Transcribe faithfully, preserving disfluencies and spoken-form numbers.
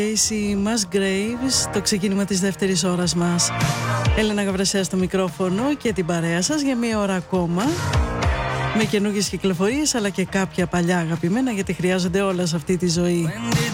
Casey Musgraves, το ξεκίνημα της δεύτερης ώρας μας. Έλενα Γαβρασέα στο μικρόφωνο και την παρέα σας για μία ώρα ακόμα, με καινούργιες κυκλοφορίες αλλά και κάποια παλιά αγαπημένα, γιατί χρειάζονται όλα σε αυτή τη ζωή.